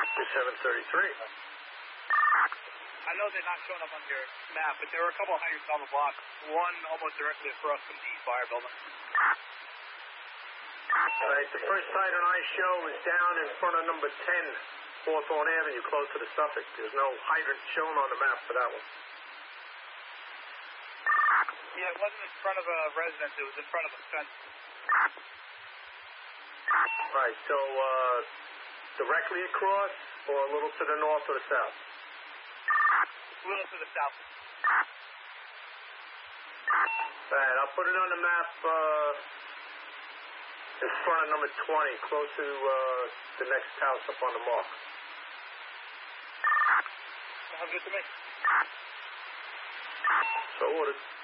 733. I know they're not showing up on your map, but there were a couple of hydrants on the block. One almost directly across from the fire building. All right, the first hydrant I show is down in front of number 10, Hawthorne Avenue, close to the Suffolk. There's no hydrant shown on the map for that one. Yeah, it wasn't in front of a residence, it was in front of a fence. All right, so directly across or a little to the north or the south? A little to the south. All right, I'll put it on the map in front of number 20, close to the next house up on the mark. Sounds good to me. So ordered.